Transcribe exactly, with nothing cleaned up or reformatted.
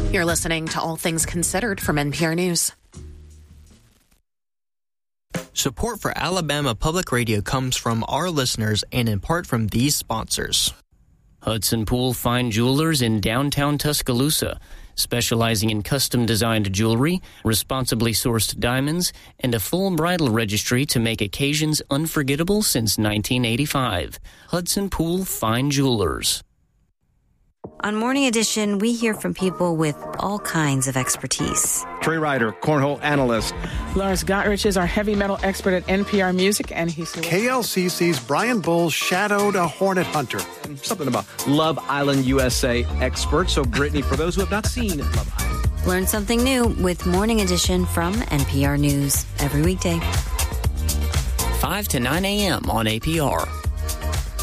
You're listening to All Things Considered from N P R News. Support for Alabama Public Radio comes from our listeners and in part from these sponsors. Hudson Pool Fine Jewelers in downtown Tuscaloosa, specializing in custom-designed jewelry, responsibly sourced diamonds, and a full bridal registry to make occasions unforgettable since nineteen eighty-five. Hudson Pool Fine Jewelers. On Morning Edition, we hear from people with all kinds of expertise. Trey Ryder, cornhole analyst. Lars Gotrich is our heavy metal expert at N P R Music, and he's... K L C C's Brian Bull shadowed a hornet hunter. And something about Love Island U S A expert. So, Brittany, for those who have not seen Love Island. Learn something new with Morning Edition from N P R News every weekday. five to nine a.m. on A P R.